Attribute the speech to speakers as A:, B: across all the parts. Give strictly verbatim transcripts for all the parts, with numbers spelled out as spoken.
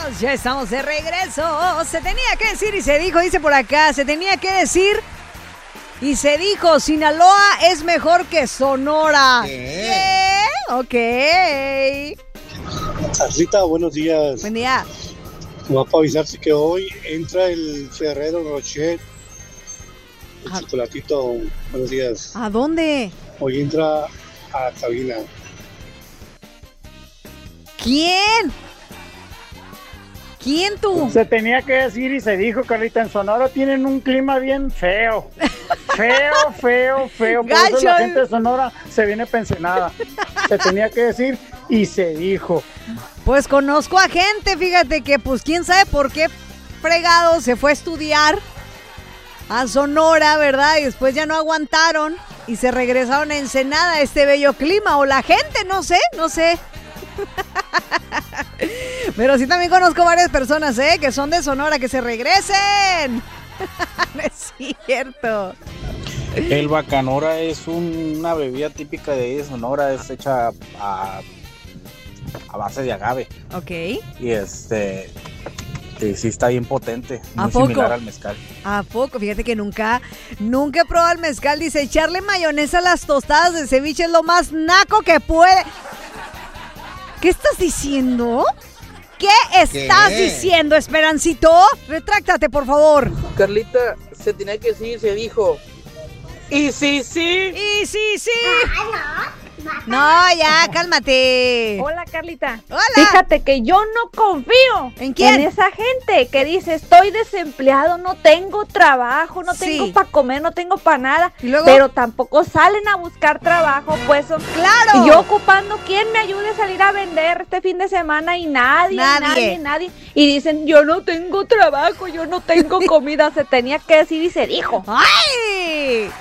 A: Ya estamos de regreso. Se tenía que decir y se dijo, dice por acá, se tenía que decir y se dijo, Sinaloa es mejor que Sonora. ¿Qué? ¿Qué? Ok.
B: Carlita, buenos días.
A: Buen día.
B: Va para avisarse que hoy entra el Ferrero Rocher, el
A: ¿A,
B: chocolatito. Buenos días.
A: ¿A dónde?
B: Hoy entra a la cabina.
A: ¿Quién? ¿Quién tú?
C: Se tenía que decir y se dijo, Carlita, en Sonora tienen un clima bien feo. Feo, feo, feo. Por eso la gente de Sonora se viene pensionada. Se tenía que decir y se dijo.
A: Pues conozco a gente, fíjate que pues quién sabe por qué fregado se fue a estudiar a Sonora, ¿verdad? Y después ya no aguantaron y se regresaron a Ensenada, este bello clima, o la gente, no sé, no sé. Pero sí también conozco varias personas, ¿eh? Que son de Sonora, que se regresen. No es cierto.
D: El bacanora es un, una bebida típica de ahí de Sonora, es hecha a, a base de agave.
A: Ok.
D: Y este, y sí está bien potente,
A: ¿A
D: muy
A: poco?
D: similar al mezcal.
A: ¿A poco? Fíjate que nunca, nunca he probado el mezcal. Dice, echarle mayonesa a las tostadas de ceviche es lo más naco que puede. ¿Qué estás diciendo? ¿Qué estás
E: ¿Qué?
A: diciendo, Esperancito? Retráctate, por favor.
E: Carlita, se tenía que decir, se dijo. Y sí, sí.
A: Y sí, sí. No, ya, cálmate.
F: Hola, Carlita.
A: Hola.
F: Fíjate que yo no confío
A: ¿En quién?
F: en esa gente que dice, estoy desempleado, no tengo trabajo, no
A: Sí.
F: tengo para comer, no tengo para nada.
A: ¿Y luego?
F: Pero tampoco salen a buscar trabajo, pues. son-
A: ¡Claro!
F: Y yo ocupando quién me ayude a salir a vender este fin de semana y nadie,
A: Nadie.
F: nadie, nadie. Y dicen, yo no tengo trabajo, yo no tengo comida. Se tenía que decir y se dijo.
A: ¡Ay!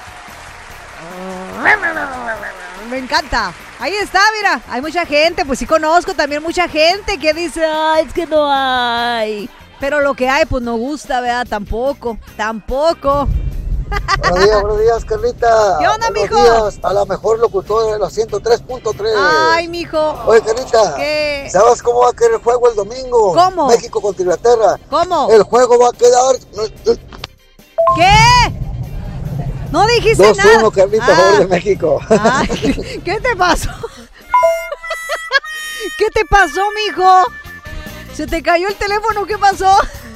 A: Me encanta. Ahí está, mira. Hay mucha gente, pues sí conozco también mucha gente que dice, ay, es que no hay. Pero lo que hay, pues no gusta, ¿verdad? Tampoco, tampoco.
G: Buenos días, buenos días, Carlita.
A: ¿Qué onda,
G: buenos
A: mijo?
G: días a la mejor locutora de la ciento tres punto tres.
A: Ay, mijo.
G: Oye, Carlita,
A: ¿Qué?
G: ¿sabes cómo va a quedar el juego el domingo?
A: ¿Cómo?
G: México contra Inglaterra.
A: ¿Cómo?
G: El juego va a quedar
A: ¿Qué? No dijiste
G: dos
A: nada.
G: uno, Carlita, a
A: Ah.
G: favor de México.
A: Ay, ¿qué te pasó? ¿Qué te pasó, mijo? ¿Se te cayó el teléfono? ¿Qué pasó?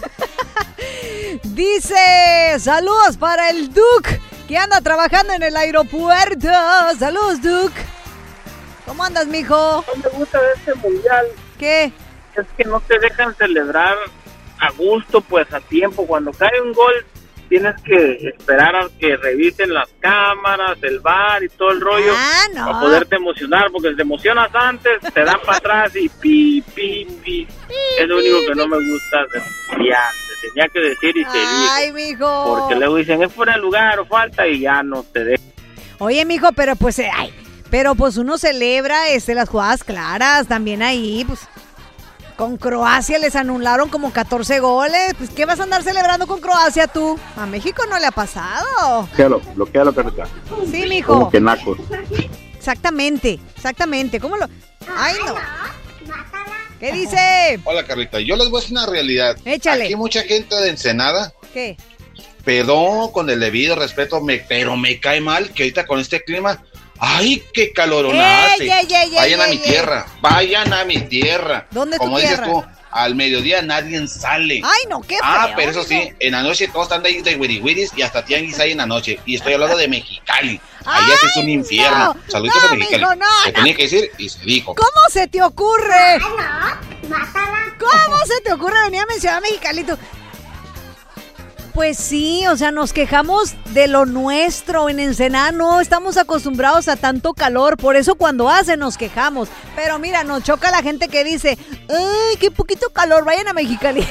A: Dice, saludos para el Duke, que anda trabajando en el aeropuerto. Saludos, Duke. ¿Cómo andas, mijo?
H: No me gusta de este mundial.
A: ¿Qué?
H: Es que no te dejan celebrar a gusto, pues a tiempo. Cuando cae un gol, tienes que esperar a que revisen las cámaras, el V A R y todo el rollo
A: Ah, no.
H: para poderte emocionar, porque si te emocionas antes, te dan para atrás y pi, pi, pi. Es lo único que no me gusta del mundial. Se tenía que decir y se
A: Ay,
H: dijo.
A: mijo.
H: Porque luego dicen, es fuera de lugar o falta y ya no te dejan.
A: Oye, mijo, pero pues, eh, ay, pero pues uno celebra este, las jugadas claras, también ahí, pues, con Croacia les anularon como catorce goles, pues, ¿qué vas a andar celebrando con Croacia tú? A México no le ha pasado.
I: Bloquealo, bloquealo, Carlita.
A: Sí, mijo.
I: Como que nacos.
A: Exactamente, exactamente, ¿cómo lo...? Ay, no. ¿Qué dice?
J: Hola, Carlita, yo les voy a decir una realidad.
A: Échale.
J: Aquí mucha gente de Ensenada,
A: ¿Qué?
J: perdón, con el debido respeto, me, pero me cae mal que ahorita con este clima, ¡ay, qué calorona hace!
A: Ey, ey, ey,
J: Vayan
A: ey,
J: a mi
A: ey,
J: tierra, vayan a mi tierra.
A: ¿Dónde es tu
J: Como
A: tierra?
J: dices tú, al mediodía nadie sale.
A: Ay, no, qué
J: Ah,
A: feo,
J: pero eso sí,
A: mijo.
J: en la noche todos están de ahí de wiri wiris y hasta tianguis hay en la noche. Y estoy hablando de Mexicali. Allá sí es un
A: Ay,
J: infierno.
A: no.
J: Saluditos
A: No,
J: a Mexicali.
A: mijo, no,
J: se
A: no.
J: tenía que decir y se dijo.
A: ¿Cómo se te ocurre? ¿Cómo se te ocurre venir a mencionar a Mexicalito? Pues sí, o sea, nos quejamos de lo nuestro. En Ensenada no estamos acostumbrados a tanto calor, por eso cuando hace nos quejamos. Pero mira, nos choca la gente que dice, ¡ay, qué poquito calor! Vayan a Mexicali.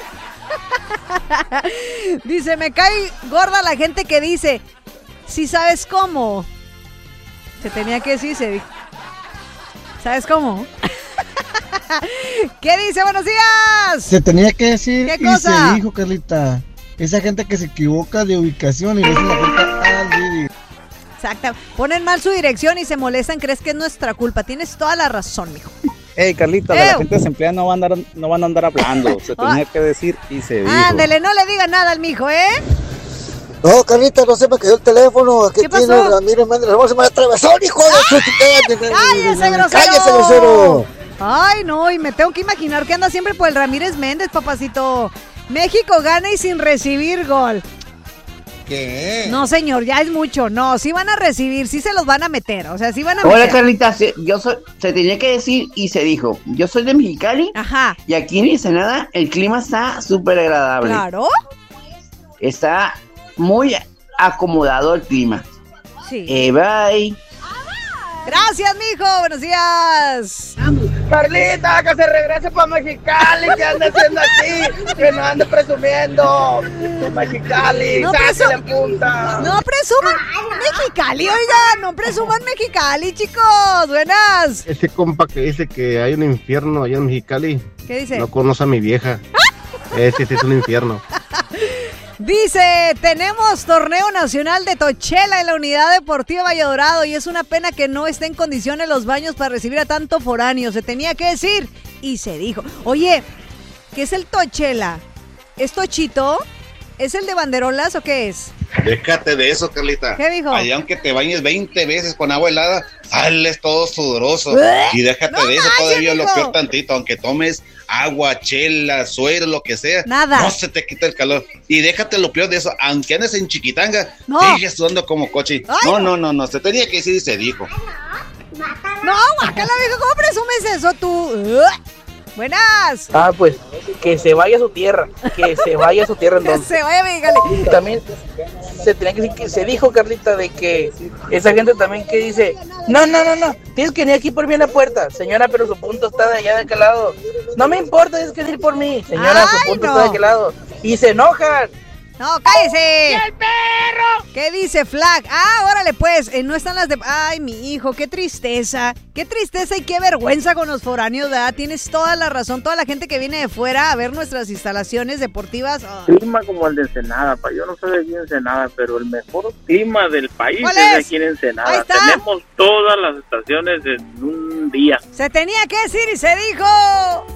A: Dice, me cae gorda la gente que dice, ¿sí sabes cómo? Se tenía que decir, se dijo. ¿Sabes cómo? ¿Qué dice? ¡Buenos días!
K: Se tenía que decir
A: ¿Qué
K: y
A: cosa?
K: se dijo, Carlita. Esa gente que se equivoca de ubicación y le dicen la culpa al Didi.
A: Exacto. Ponen mal su dirección y se molestan, crees que es nuestra culpa. Tienes toda la razón, mijo.
D: Hey, Carlita, de la gente desempleada no van a andar, no van a andar hablando. Se tenía que decir y se dijo.
A: Ándele, no le diga nada al mijo, ¿eh?
G: No, Carlita, no se me cayó el teléfono. Aquí
A: ¿Qué pasó?
G: tiene Ramírez Méndez Ramón, se me atravesó, hijo de su...
A: ¡Cállese, grosero!
G: ¡Cállese, grosero!
A: Ay, no, y me tengo que imaginar que anda siempre por el Ramírez Méndez, papacito. México gana y sin recibir gol.
I: ¿Qué?
A: No, señor, ya es mucho. No, sí van a recibir, sí se los van a meter. O sea, sí van a meter.
L: Hola, Carlita, se, yo soy, se tenía que decir y se dijo. Yo soy de Mexicali.
A: Ajá.
L: Y aquí en Ensenada el clima está súper agradable.
A: Claro.
L: Está muy acomodado el clima.
A: Sí.
L: Eh, bye.
A: Gracias, mijo. Buenos días.
E: Carlita, que se regrese para Mexicali, que ande haciendo aquí, que no ande presumiendo. Mexicali,
A: No
E: sáquele
A: presu-
E: punta.
A: No presuman Mexicali, oiga, no presuman Mexicali, chicos. Buenas.
M: Ese compa que dice que hay un infierno allá en Mexicali,
A: ¿Qué dice?
M: no conoce a mi vieja. Ese sí es un infierno.
A: Dice, tenemos torneo nacional de Tochela en la Unidad Deportiva Valle Dorado y es una pena que no esté en condiciones los baños para recibir a tanto foráneo. Se tenía que decir y se dijo. Oye, ¿qué es el Tochela? ¿Es Tochito? ¿Es el de banderolas o qué es?
J: Déjate de eso, Carlita.
A: ¿Qué dijo?
J: Allá aunque te bañes veinte veces con agua helada, sales todo sudoroso.
A: ¿Eh?
J: Y déjate
A: No
J: de eso,
A: manches,
J: todavía lo
A: mijo.
J: peor tantito, aunque tomes agua, chela, suero, lo que sea.
A: Nada.
J: No se te quita el calor. Y déjate lo peor de eso, aunque andes en chiquitanga,
A: No.
J: sigues sudando como coche.
A: Ay,
J: no,
A: no.
J: no, no, no, se tenía que decir y se dijo.
A: No, guacala, viejo, ¿cómo presumes eso tú? Ugh. Buenas.
E: Ah, pues, que se vaya a su tierra, que se vaya a su tierra
A: Que
E: entonces.
A: se vaya, Mexicali.
E: Y también se tenía que decir que se dijo, Carlita, de que esa gente también que dice, no, no, no, no, tienes que venir aquí por mí a la puerta, señora, pero su punto está de allá de aquel lado. No me importa, tienes que venir por mí, señora,
A: Ay,
E: su punto
A: no.
E: está de aquel lado. Y se enojan.
A: No, cállese. ¡Y el perro! ¿Qué dice Flag? Ah, órale pues, eh, no están las de... Ay, mi hijo, qué tristeza. Qué tristeza y qué vergüenza con los foráneos, ¿verdad? Tienes toda la razón. Toda la gente que viene de fuera a ver nuestras instalaciones deportivas. Oh.
H: Clima como el de Ensenada, pa. Yo no soy de aquí en Ensenada, pero el mejor clima del país
A: ¿Cuál
H: es,
A: es?
H: de aquí en
A: Ahí
H: Ensenada.
A: está.
H: Tenemos todas las estaciones en un día.
A: Se tenía que decir y se dijo.